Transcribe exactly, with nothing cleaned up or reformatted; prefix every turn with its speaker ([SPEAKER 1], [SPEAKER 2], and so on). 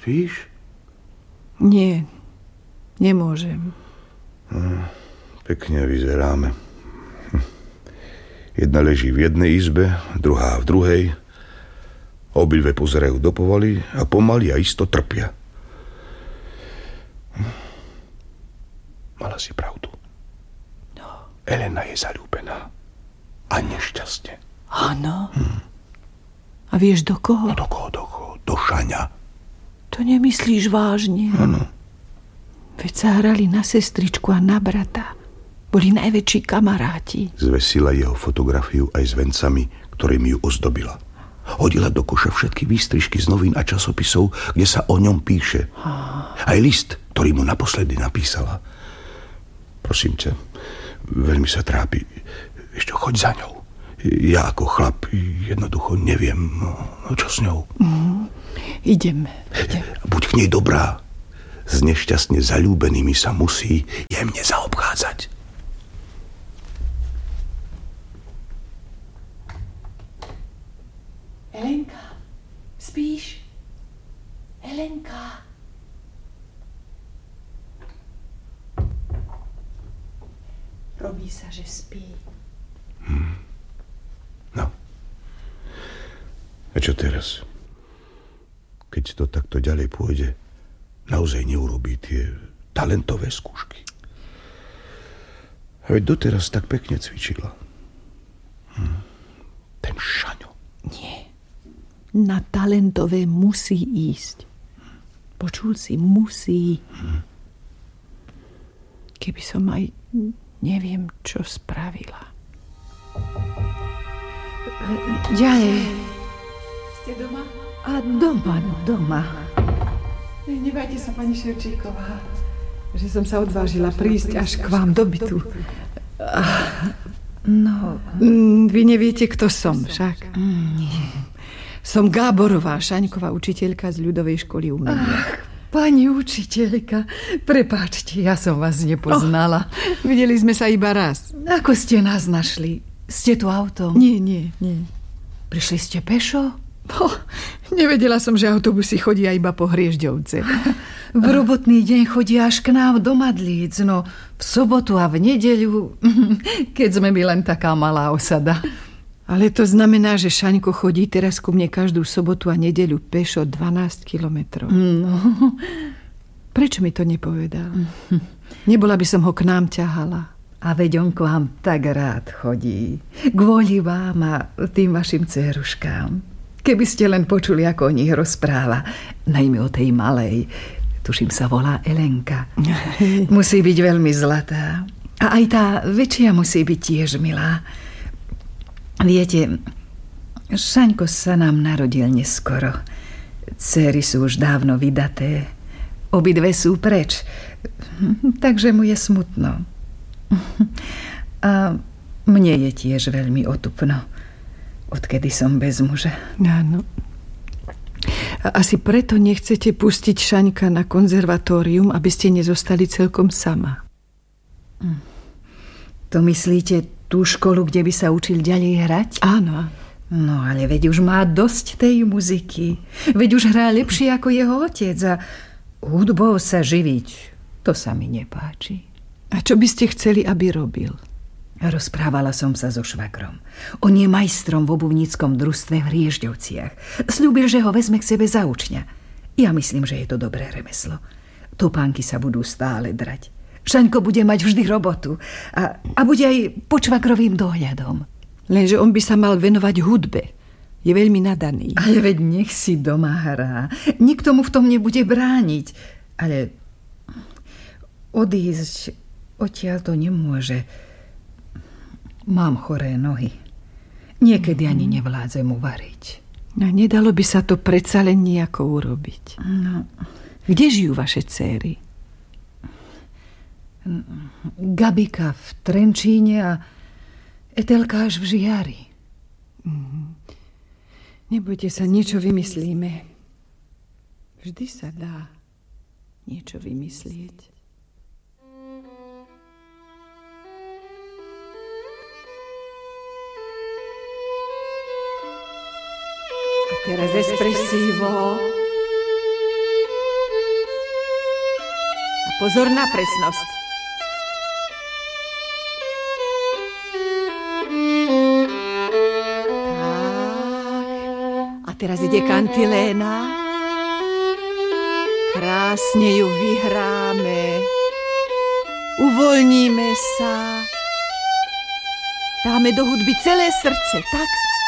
[SPEAKER 1] Spíš?
[SPEAKER 2] Nie, nemôžem.
[SPEAKER 1] Hm, pekne vyzeráme. Hm. Jedna leží v jednej izbe, druhá v druhej. Obidve pozerajú do povaly a pomaly a isto trpia. Hm. Mala si pravdu.
[SPEAKER 2] No.
[SPEAKER 1] Elena je zaľúbená. A nešťastne.
[SPEAKER 2] Áno. Hm. A vieš do koho?
[SPEAKER 1] No do koho, do koho? Do Šaňa.
[SPEAKER 2] To nemyslíš vážne?
[SPEAKER 1] Áno.
[SPEAKER 2] Veď sa hrali na sestričku a na brata. Boli najväčší kamaráti.
[SPEAKER 1] Zvesila jeho fotografiu aj s vencami, ktorými ju ozdobila. Hodila do koša všetky výstrižky z novín a časopisov, kde sa o ňom píše. Aj list, ktorý mu naposledy napísala. Prosím ťa, veľmi sa trápi. Ešte choď za ňou. Ja ako chlap jednoducho neviem, no, no čo s ňou.
[SPEAKER 2] Mm, idem, idem.
[SPEAKER 1] Buď k nej dobrá. S nešťastne zaľúbenými sa musí jemne zaobchádzať.
[SPEAKER 2] Elenka, spíš? Elenka. Robí sa, že spí.
[SPEAKER 1] Hmm. No. A čo teraz? Keď to takto ďalej pôjde, naozaj neurobí tie talentové skúšky. A veď doteraz tak pekne cvičila. Hm. Ten Šaňo.
[SPEAKER 2] Nie. Na talentové musí ísť. Počul si, musí. Hm. Keby som aj neviem, čo spravila. Ďalej.
[SPEAKER 3] Ste doma?
[SPEAKER 2] A doma, doma.
[SPEAKER 3] Ne, nevajte sa, pani Ševčíková, že som sa odvážila prísť až k vám do bytu.
[SPEAKER 2] No,
[SPEAKER 3] vy neviete, kto som však.
[SPEAKER 2] Nie.
[SPEAKER 3] Som Gáborová, Šaňková učiteľka z ľudovej školy umenia.
[SPEAKER 2] Ach, pani učiteľka, prepáčte, ja som vás nepoznala.
[SPEAKER 3] Oh, videli sme sa iba raz.
[SPEAKER 2] Ako ste nás našli? Ste tu autom?
[SPEAKER 3] Nie, nie, nie.
[SPEAKER 2] Prišli ste pešo?
[SPEAKER 3] Oh, nevedela som, že autobusy chodia iba po Hriežďovce.
[SPEAKER 2] V robotný deň chodia až k nám do Madlíc, no v sobotu a v nedeľu, keď sme my len taká malá osada.
[SPEAKER 3] Ale to znamená, že Šaňko chodí teraz ku mne každú sobotu a nedeľu pešo dvanásť kilometrov.
[SPEAKER 2] No.
[SPEAKER 3] Prečo mi to nepovedal? Nebola by som ho k nám ťahala.
[SPEAKER 2] A veď on k vám tak rád chodí. Kvôli vám a tým vašim dceruškám. Keby ste len počuli, ako o nich rozpráva. Najmä o tej malej. Tuším, sa volá Elenka. Musí byť veľmi zlatá. A aj tá väčšia musí byť tiež milá. Viete, Šaňko sa nám narodil neskoro. Dcery sú už dávno vydaté. Obidve sú preč. Takže mu je smutno. A mne je tiež veľmi otupno, odkedy som bez muža.
[SPEAKER 3] Áno. A asi preto nechcete pustiť Šaňka na konzervatórium, aby ste nezostali celkom sama.
[SPEAKER 2] To myslíte tú školu, kde by sa učil ďalej hrať?
[SPEAKER 3] Áno.
[SPEAKER 2] No ale veď už má dosť tej muziky. Veď už hrá lepšie ako jeho otec a hudbou sa živiť, to sa mi nepáči.
[SPEAKER 3] A čo by ste chceli, aby robil?
[SPEAKER 2] Rozprávala som sa so švagrom. On je majstrom v obuvníckom družstve v Hriežďovciach. Sľúbil, že ho vezme k sebe za učňa. Ja myslím, že je to dobré remeslo. Topánky sa budú stále drať. Šaňko bude mať vždy robotu a, a bude aj pod švagrovým dohľadom.
[SPEAKER 3] Lenže on by sa mal venovať hudbe. Je veľmi nadaný.
[SPEAKER 2] Ale veď nech si doma hrá. Nikto mu v tom nebude brániť. Ale odísť odtiaľ to nemôže. Mám choré nohy. Niekedy ani nevládzem uvariť.
[SPEAKER 3] No, nedalo by sa to predsa len nejako urobiť.
[SPEAKER 2] No.
[SPEAKER 3] Kde žijú vaše dcéry?
[SPEAKER 2] Gabika v Trenčíne a Etelka až v Žiari.
[SPEAKER 3] Mm. Nebojte sa, niečo vymyslíme. Vždy sa dá niečo vymyslieť.
[SPEAKER 2] Teraz espressivo.
[SPEAKER 3] A pozor na presnosť. Tak. A teraz ide kantiléna. Krásne ju vyhráme. Uvoľníme sa. Dáme do hudby celé srdce, tak?